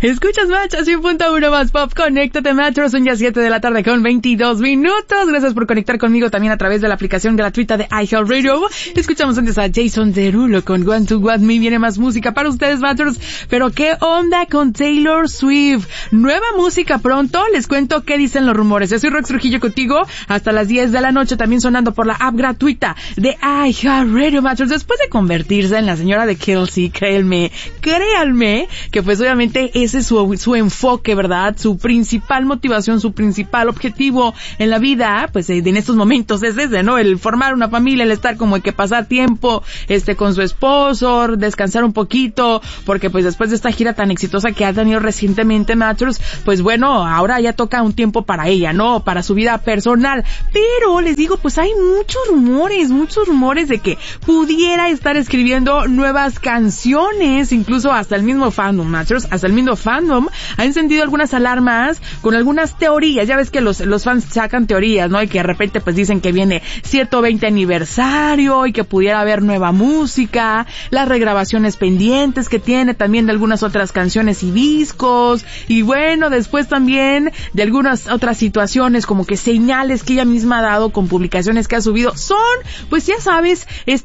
Escuchas Match, 100.1 más pop. Conéctate, Match. Son ya 7 de la tarde con 22 minutos. Gracias por conectar conmigo también a través de la aplicación gratuita de iHeartRadio. Escuchamos antes a Jason Derulo con Want to Want Me. Viene más música para ustedes, Matchers. Pero ¿qué onda con Taylor Swift? Nueva música pronto. Les cuento qué dicen los rumores. Yo soy Rox Trujillo contigo hasta las 10 de la noche. También sonando por la app gratuita de iHeartRadio, Matchers. Después de convertirse en la señora de Kelsey, créanme que pues obviamente ese es su enfoque, ¿verdad? Su principal motivación, su principal objetivo en la vida, pues en estos momentos es ese, ¿no? El formar una familia, el estar como el que pasar tiempo, con su esposo, descansar un poquito, porque pues después de esta gira tan exitosa que ha tenido recientemente, Matchers, pues bueno, ahora ya toca un tiempo para ella, ¿no? Para su vida personal. Pero les digo, pues hay muchos rumores de que pudiera estar escribiendo nuevas canciones, incluso hasta el mismo fandom, Matchers, hasta el mismo fandom ha encendido algunas alarmas con algunas teorías. Ya ves que los fans sacan teorías, ¿no? Y que de repente pues dicen que viene 120 aniversario y que pudiera haber nueva música, las regrabaciones pendientes que tiene también de algunas otras canciones y discos, y bueno, después también de algunas otras situaciones como que señales que ella misma ha dado con publicaciones que ha subido son, pues ya sabes,